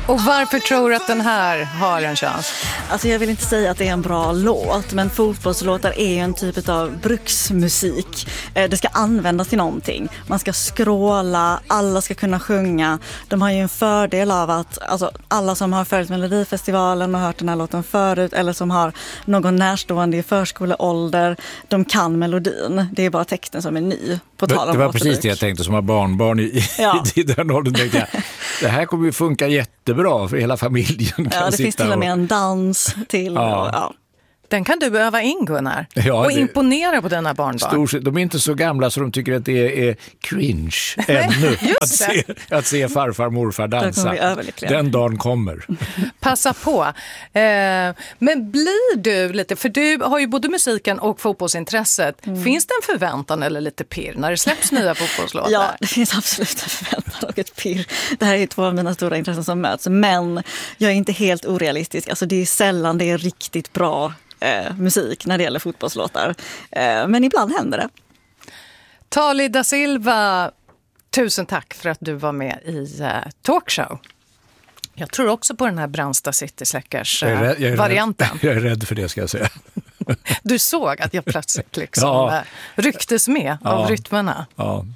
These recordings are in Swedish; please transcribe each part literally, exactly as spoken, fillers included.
Och varför tror du att den här har en chans? Alltså jag vill inte säga att det är en bra låt, men fotbollslåtar är ju en typ av bruksmusik. Det ska användas till någonting. Man ska skråla, alla ska kunna sjunga. De har ju en fördel av att alltså, alla som har följt Melodifestivalen och hört den här låten förut eller som har någon närstående i förskoleålder, de kan melodin. Det är bara texten som är ny. På tal om det var precis det jag tänkte, som har barnbarn i, ja. i den åldern. Tänkte jag, det här kommer ju funka jättebra för hela familjen. Ja, det finns till och med en dans till. Ja. Och, ja. Den kan du behöva in, Gunnar. Ja, och det, imponera på denna barnbarn. Stor, de är inte så gamla så de tycker att det är cringe ännu att se, att se farfar och morfar dansa. Den dagen kommer. Passa på. Eh, men blir du lite, för du har ju både musiken och fotbollsintresset. Mm. Finns det en förväntan eller lite pirr när det släpps nya fotbollslåtar? Ja, det finns absolut en förväntan och ett pirr. Det här är två av mina stora intressen som möts. Men jag är inte helt orealistisk. Alltså det är sällan det är riktigt bra Eh, musik när det gäller fotbollslåtar. Eh, men ibland händer det. Tali da Silva, tusen tack för att du var med i eh, Talkshow. Jag tror också på den här Brandsta City Släckers eh, jag är rädd, jag är varianten. Rädd, jag är rädd för det, ska jag säga. Du såg att jag plötsligt liksom ja. rycktes med ja. av rytmerna. Ja.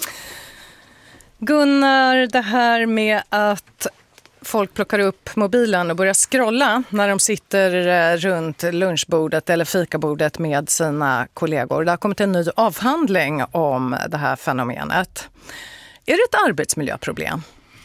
Gunnar, det här med att folk plockar upp mobilen och börjar scrolla när de sitter runt lunchbordet eller fikabordet med sina kollegor. Det har kommit en ny avhandling om det här fenomenet. Är det ett arbetsmiljöproblem?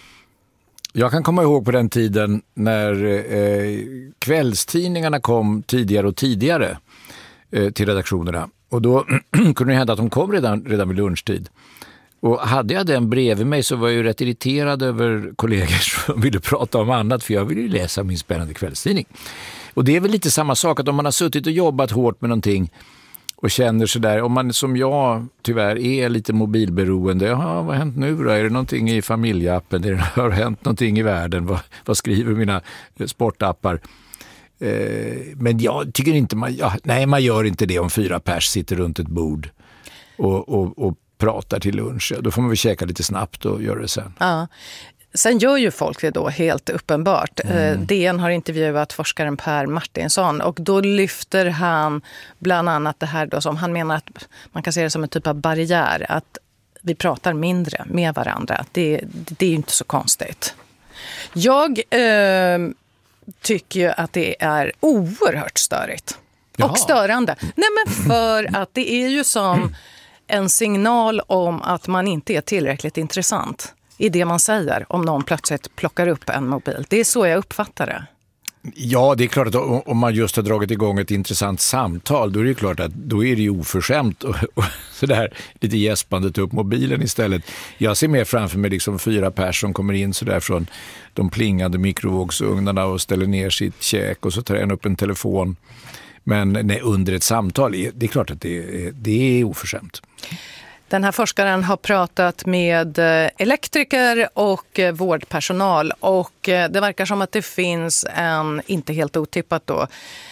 Jag kan komma ihåg på den tiden när eh, kvällstidningarna kom tidigare och tidigare eh, till redaktionerna. Och då kunde det hända att de kom redan, redan vid lunchtid. Och hade jag den bredvid mig så var jag ju rätt irriterad över kollegor som ville prata om annat, för jag ville ju läsa min spännande kvällstidning. Och det är väl lite samma sak, att om man har suttit och jobbat hårt med någonting och känner sådär, om man som jag tyvärr är lite mobilberoende, jaha, vad har hänt nu då? Är det någonting i familjeappen? Är det, har det hänt någonting i världen? Vad, vad skriver mina sportappar? Eh, men jag tycker inte man, ja, nej man gör inte det om fyra pers sitter runt ett bord och, och, och pratar till lunch. Då får man väl käka lite snabbt och göra det sen. Ja. Sen gör ju folk det då helt uppenbart. Mm. D N har intervjuat forskaren Per Martinsson och då lyfter han bland annat det här då som han menar att man kan se det som en typ av barriär, att vi pratar mindre med varandra. Det, det är ju inte så konstigt. Jag eh, tycker ju att det är oerhört störigt. Jaha. Och störande. Nej, men för att det är ju som en signal om att man inte är tillräckligt intressant i det man säger om någon plötsligt plockar upp en mobil. Det är så jag uppfattar det. Ja, det är klart att om man just har dragit igång ett intressant samtal, då är det klart att då är det ju oförskämt och, och sådär lite gäspande ta upp mobilen istället. Jag ser mer framför mig liksom fyra personer som kommer in sådär från de plingande mikrovågsugnarna och ställer ner sitt käk och så tar en upp en telefon. Men nej, under ett samtal, det är klart att det är, det är oförskämt. Den här forskaren har pratat med elektriker och vårdpersonal och det verkar som att det finns en, inte helt otippat då,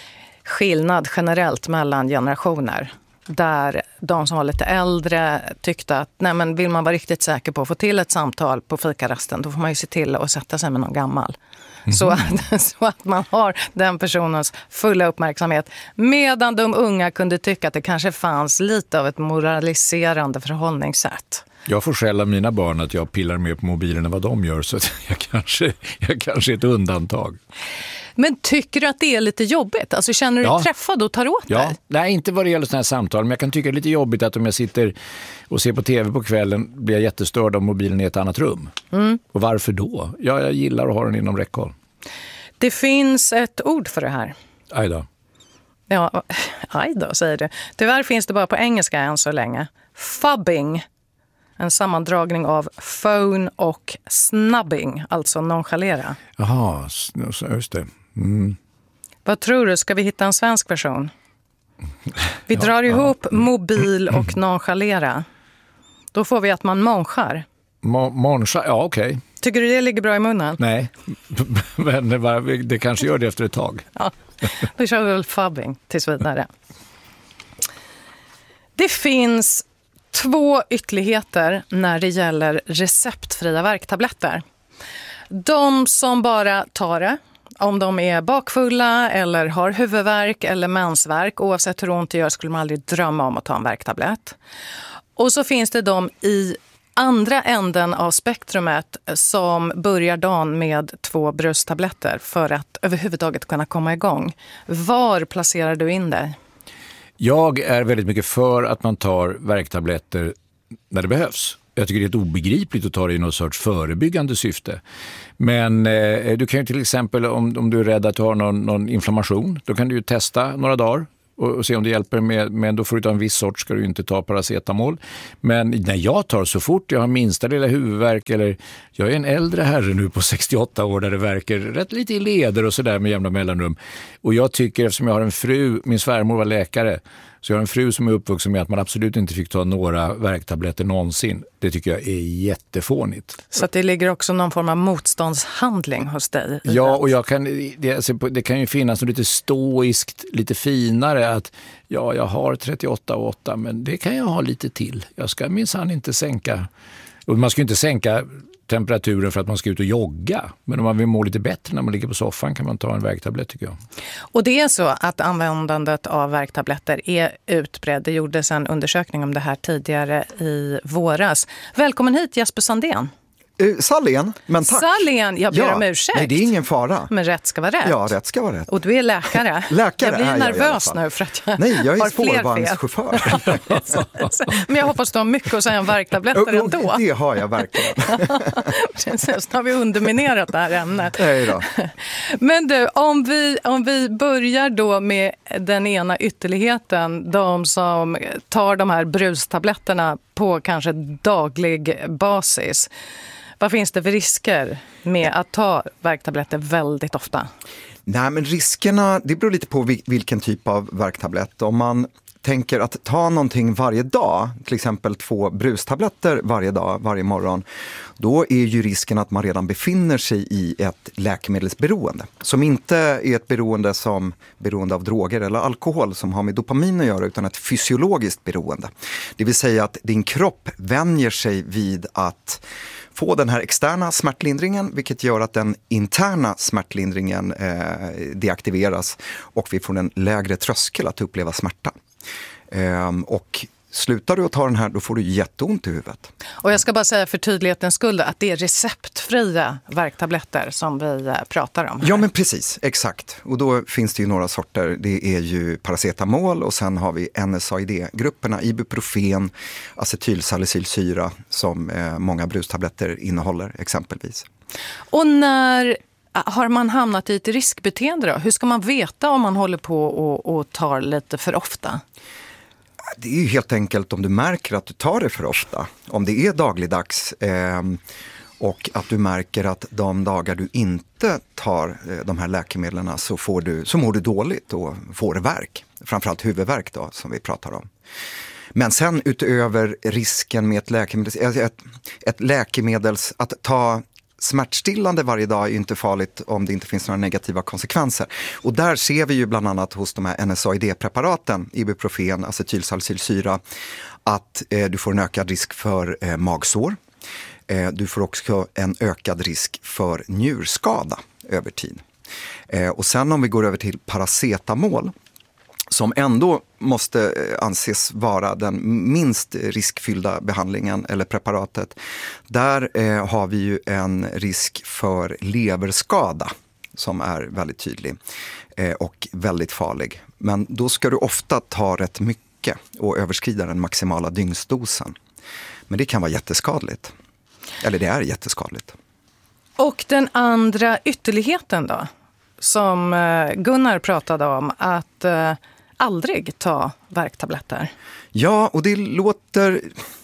skillnad generellt mellan generationer. Där de som var lite äldre tyckte att nej, men vill man vara riktigt säker på att få till ett samtal på fikarasten, då får man ju se till att sätta sig med någon gammal. Mm. Så, att, så att man har den personens fulla uppmärksamhet. Medan de unga kunde tycka att det kanske fanns lite av ett moraliserande förhållningssätt. Jag får skälla mina barn att jag pillar mer på mobilen än vad de gör, så jag kanske, jag kanske är ett undantag. Men tycker du att det är lite jobbigt? Alltså känner du dig ja. träffad och tar åt ja. dig? Nej, inte vad det gäller sådana här samtal. Men jag kan tycka det är lite jobbigt att om jag sitter och ser på tv på kvällen blir jag jättestörd om mobilen i ett annat rum. Mm. Och varför då? Ja, jag gillar att ha den inom räckhåll. Det finns ett ord för det här. Aj då. Ja, aj då säger du. Tyvärr finns det bara på engelska än så länge. Fubbing. En sammandragning av phone och snubbing, alltså nonchalera. Jaha, just det. Mm. Vad tror du? Ska vi hitta en svensk version? Vi drar ja, ihop ja. mobil och nonchalera. Då får vi att man monchar. Mo- moncha, ja okej. Okay. Tycker du det ligger bra i munnen? Nej, men det, det kanske gör det efter ett tag. Ja, då kör vi väl fubbing tills vidare. Det finns två ytterligheter när det gäller receptfria värktabletter. De som bara tar det, om de är bakfulla eller har huvudvärk eller mensvärk, oavsett hur ont det gör skulle man aldrig drömma om att ta en värktablett. Och så finns det de i andra änden av spektrumet som börjar dagen med två brösttabletter för att överhuvudtaget kunna komma igång. Var placerar du in dig? Jag är väldigt mycket för att man tar värktabletter när det behövs. Jag tycker det är ett obegripligt att ta det i något sorts förebyggande syfte. Men eh, du kan ju till exempel, om, om du är rädd att du har någon, någon inflammation, då kan du ju testa några dagar och, och se om det hjälper. Med, men då får du ta en viss sort, ska du inte ta paracetamol. Men när jag tar så fort jag har minsta lilla huvudvärk, eller jag är en äldre herre nu på sextioåtta år där det verkar rätt lite i leder och sådär med jämna mellanrum. Och jag tycker, eftersom jag har en fru, min svärmor var läkare, så jag har en fru som är uppvuxen med att man absolut inte fick ta några värktabletter någonsin. Det tycker jag är jättefånigt. Så att det ligger också någon form av motståndshandling hos dig? Ja, och jag kan, det, alltså, det kan ju finnas något lite stoiskt, lite finare att ja, jag har trettioåtta och åtta, men det kan jag ha lite till. Jag ska minsann inte sänka, och man ska ju inte sänka temperaturen för att man ska ut och jogga. Men om man vill må lite bättre när man ligger på soffan kan man ta en värktablett, tycker jag. Och det är så att användandet av värktabletter är utbredd. Det gjordes en undersökning om det här tidigare i våras. Välkommen hit Jesper Sandén. Uh, Sallén, men tack. Sallén, jag ber ja, om ursäkt. Nej, det är ingen fara. Men rätt ska vara rätt. Ja, rätt ska vara rätt. Och du är läkare. Läkare jag blir är nervös jag nu för att jag Nej, jag är har spårvagnschaufför. Men jag hoppas du har mycket att säga om värktabletter oh, ändå. Det har jag verkligen. Precis, nu har vi underminerat det här ämnet. Nej då. Men du, om vi, om vi börjar då med den ena ytterligheten, de som tar de här brustabletterna på kanske daglig basis. Vad finns det för risker med att ta värktabletter väldigt ofta? Nej, men riskerna, det beror lite på vilken typ av värktablett. Om man tänker att ta någonting varje dag, till exempel två brustabletter varje dag, varje morgon, då är ju risken att man redan befinner sig i ett läkemedelsberoende. Som inte är ett beroende som beroende av droger eller alkohol som har med dopamin att göra, utan ett fysiologiskt beroende. Det vill säga att din kropp vänjer sig vid att få den här externa smärtlindringen, vilket gör att den interna smärtlindringen eh, deaktiveras och vi får en lägre tröskel att uppleva smärta. Eh, och slutar du att ta den här, då får du jätteont i huvudet. Och jag ska bara säga för tydlighetens skull att det är receptfria värktabletter som vi pratar om här. Ja, men precis, exakt. Och då finns det ju några sorter. Det är ju paracetamol och sen har vi N S A I D-grupperna, ibuprofen, acetylsalicylsyra som eh, många brustabletter innehåller exempelvis. Och när har man hamnat i ett riskbeteende då? Hur ska man veta om man håller på och, och tar lite för ofta? Det är ju helt enkelt om du märker att du tar det för ofta. Om det är dagligdags eh, och att du märker att de dagar du inte tar eh, de här läkemedlen så, får du, så mår du dåligt och får värk. Framförallt huvudvärk då, som vi pratar om. Men sen utöver risken med ett läkemedels, ett, ett läkemedels att ta smärtstillande varje dag är ju inte farligt om det inte finns några negativa konsekvenser. Och där ser vi ju bland annat hos de här N S A I D-preparaten, ibuprofen, acetylsalicylsyra, att eh, du får en ökad risk för eh, magsår. Eh, du får också en ökad risk för njurskada över tid. Eh, och sen om vi går över till paracetamol, som ändå måste anses vara den minst riskfyllda behandlingen eller preparatet. Där eh, har vi ju en risk för leverskada som är väldigt tydlig eh, och väldigt farlig. Men då ska du ofta ta rätt mycket och överskrida den maximala dygnsdosen. Men det kan vara jätteskadligt. Eller det är jätteskadligt. Och den andra ytterligheten då? Som Gunnar pratade om, att eh, aldrig ta värktabletter. Ja, och det låter...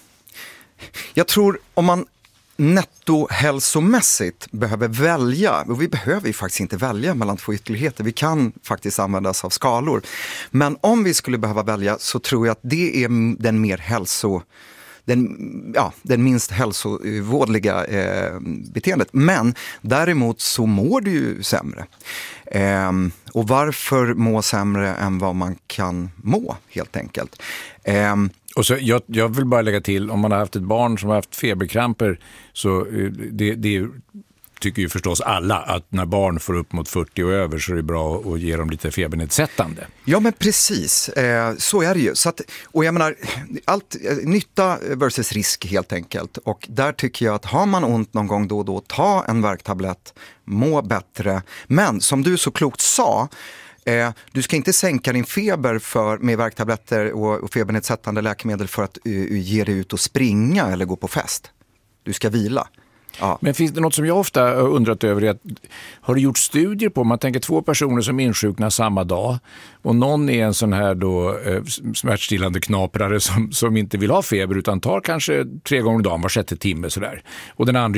Jag tror om man nettohälsomässigt behöver välja, och vi behöver ju faktiskt inte välja mellan två ytterligheter, vi kan faktiskt använda oss av skalor. Men om vi skulle behöva välja så tror jag att det är den mer hälso... Den, ja, den minst hälsovådliga eh, beteendet. Men däremot så mår du ju sämre. Eh, och varför må sämre än vad man kan må, helt enkelt. Eh, och så, jag, jag vill bara lägga till, om man har haft ett barn som har haft feberkramper, så det, det är tycker ju förstås alla att när barn får upp mot fyrtio och över så är det bra att ge dem lite febernedsättande. Ja, men precis. Eh, så är det ju. Så att, och jag menar, allt, nytta versus risk helt enkelt. Och där tycker jag att har man ont någon gång då och då, ta en värktablett, må bättre. Men som du så klokt sa, Eh, du ska inte sänka din feber för, med värktabletter och, och febernedsättande läkemedel för att uh, ge dig ut och springa eller gå på fest. Du ska vila. Ja. Men finns det något som jag ofta har undrat över är att, har du gjort studier på, man tänker två personer som insjuknar samma dag och någon är en sån här då eh, smärtstillande knaprare som, som inte vill ha feber utan tar kanske tre gånger om dagen var sjätte timme sådär. Och den andra